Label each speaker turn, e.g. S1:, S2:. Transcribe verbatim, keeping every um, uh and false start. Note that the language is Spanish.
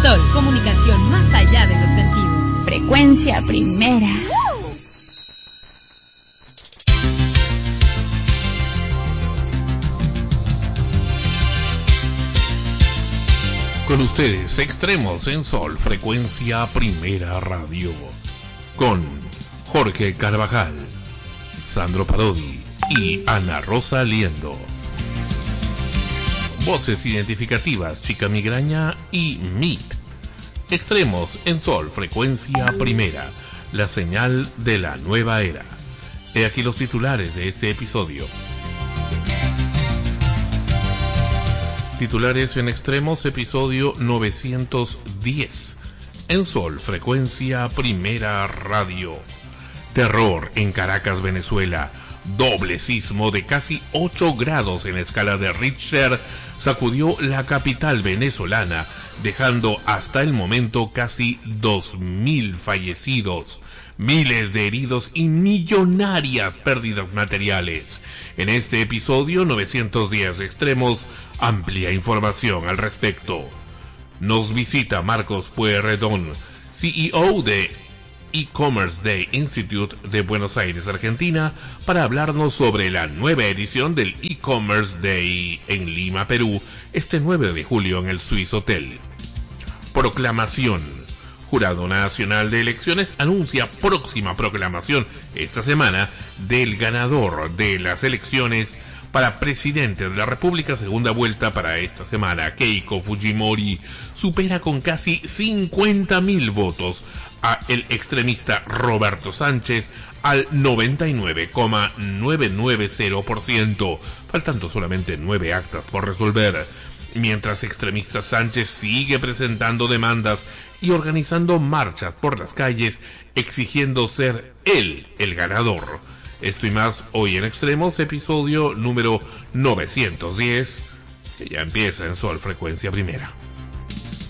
S1: Sol, comunicación más allá de los sentidos.
S2: Frecuencia primera.
S3: Con ustedes, Extremos en Sol, Frecuencia Primera Radio. Con Jorge Carvajal, Sandro Parodi y Ana Rosa Liendo. Voces identificativas, Chica Migraña y Meet. Extremos en Sol, Frecuencia Primera, la señal de la nueva era. He aquí los titulares de este episodio. Titulares en Extremos, episodio novecientos diez. En Sol, Frecuencia Primera Radio. Terror en Caracas, Venezuela. Doble sismo de casi ocho grados en escala de Richter sacudió la capital venezolana, dejando hasta el momento casi dos mil fallecidos, miles de heridos y millonarias pérdidas materiales. En este episodio novecientos diez de Extremos, amplia información al respecto. Nos visita Marcos Pueyrredón, C E O de E-Commerce Day Institute de Buenos Aires, Argentina, para hablarnos sobre la nueva edición del E-Commerce Day en Lima, Perú, este nueve de julio en el Swiss Hotel. Proclamación. Jurado Nacional de Elecciones anuncia próxima proclamación esta semana del ganador de las elecciones para presidente de la República, segunda vuelta para esta semana. Keiko Fujimori supera con casi cincuenta mil votos a el extremista Roberto Sánchez al noventa y nueve coma novecientos noventa por ciento, faltando solamente nueve actas por resolver. Mientras extremista Sánchez sigue presentando demandas y organizando marchas por las calles exigiendo ser él el ganador. Esto y más hoy en Extremos, episodio número novecientos diez, que ya empieza en Sol, Frecuencia Primera.